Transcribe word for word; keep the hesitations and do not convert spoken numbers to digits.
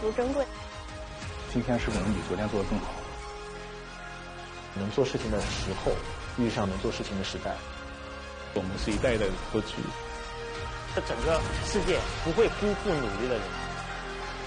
足珍贵。 今天是不是能比昨天做得更好？ 能做事情的时候遇上能做事情的时代， 我们是一代一代的歌曲。 这整个世界不会辜负努力的人。